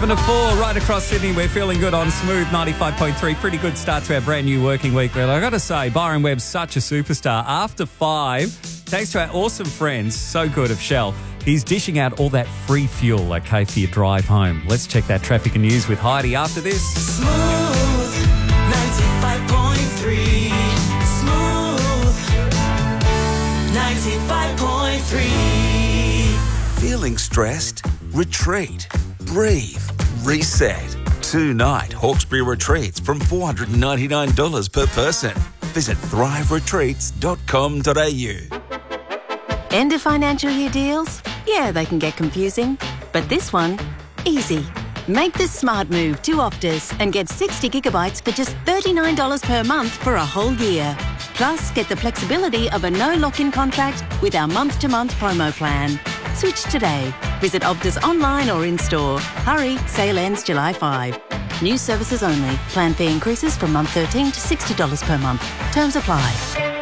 7 to 4, right across Sydney. We're feeling good on Smooth 95.3. Pretty good start to our brand new working week. But I got to say, Byron Webb's such a superstar. After 5, thanks to our awesome friends, so good of Shell, he's dishing out all that free fuel, okay, for your drive home. Let's check that traffic and news with Heidi after this. Smooth 95.3. Smooth 95.3. Feeling stressed? Retreat. Breathe. Reset. 2-night Hawkesbury retreats from $499 per person. Visit thriveretreats.com.au. End of financial year deals? Yeah, they can get confusing. But this one, easy. Make the smart move to Optus and get 60 gigabytes for just $39 per month for a whole year. Plus, get the flexibility of a no lock-in contract with our month-to-month promo plan. Switch today. Visit Optus online or in-store. Hurry, sale ends July 5. New services only. Plan fee increases from month 13 to $60 per month. Terms apply.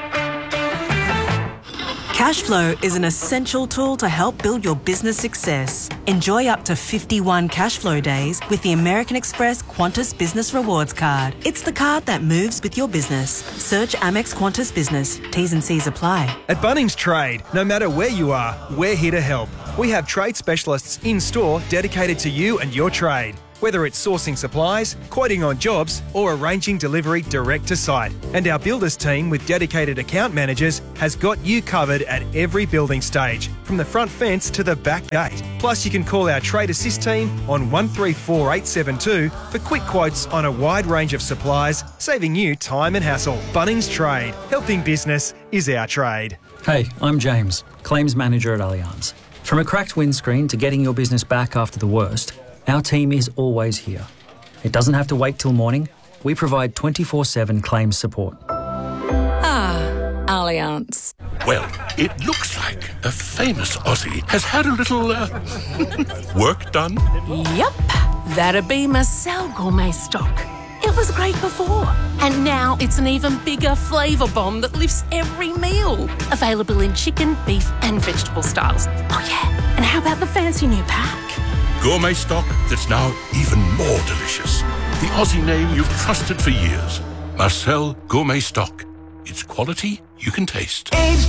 Cashflow is an essential tool to help build your business success. Enjoy up to 51 Cashflow days with the American Express Qantas Business Rewards Card. It's the card that moves with your business. Search Amex Qantas Business. T's and C's apply. At Bunnings Trade, no matter where you are, we're here to help. We have trade specialists in-store dedicated to you and your trade. Whether it's sourcing supplies, quoting on jobs, or arranging delivery direct to site. And our builders team with dedicated account managers has got you covered at every building stage, from the front fence to the back gate. Plus, you can call our Trade Assist team on 134872 for quick quotes on a wide range of supplies, saving you time and hassle. Bunnings Trade. Helping business is our trade. Hey, I'm James, Claims Manager at Allianz. From a cracked windscreen to getting your business back after the worst, our team is always here. It doesn't have to wait till morning. We provide 24/7 claims support. Allianz. Well, it looks like a famous Aussie has had a little work done. Yep, that'd be Marcel Gourmet Stock. It was great before, and now it's an even bigger flavour bomb that lifts every meal. Available in chicken, beef and vegetable styles. Oh yeah, and how about the fancy new pack? Gourmet stock that's now even more delicious. The Aussie name you've trusted for years. Marcel Gourmet Stock. It's quality you can taste.